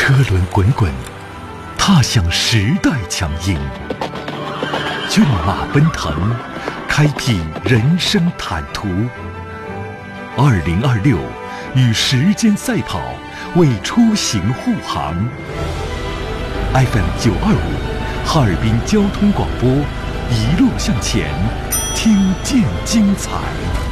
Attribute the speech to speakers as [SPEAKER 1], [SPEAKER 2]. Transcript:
[SPEAKER 1] 车轮滚滚，踏向时代强音；骏马奔腾，开辟人生坦途。2026，与时间赛跑，为出行护航。FM925，哈尔滨交通广播，一路向前，听见精彩。